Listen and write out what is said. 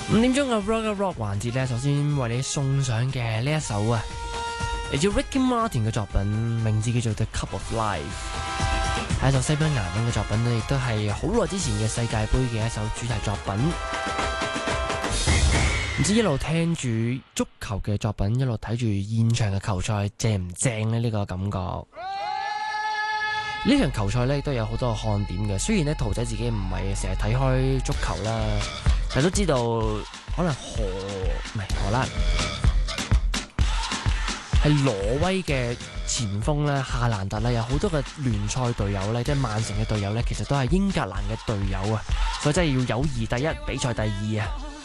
5點鐘嘅 Rock 環節咧，首先為你送上嘅呢一首啊，嚟自 Ricky Martin 嘅作品，名字叫做 The Cup of Life， 係一首西班牙文嘅作品，亦都係好耐之前嘅世界盃嘅一首主題作品。唔知一路聽住足球嘅作品，一路睇住現場嘅球賽，正唔正呢？呢個感覺。呢場球賽咧都有好多看點嘅，雖然咧圖仔自己唔係成日睇開足球啦，但都知道可能荷蘭係挪威嘅前鋒咧夏蘭特咧，有好多嘅聯賽隊友咧，即係曼城嘅隊友咧，其實都係英格蘭嘅隊友啊，所以真係要友誼第一，比賽第二啊！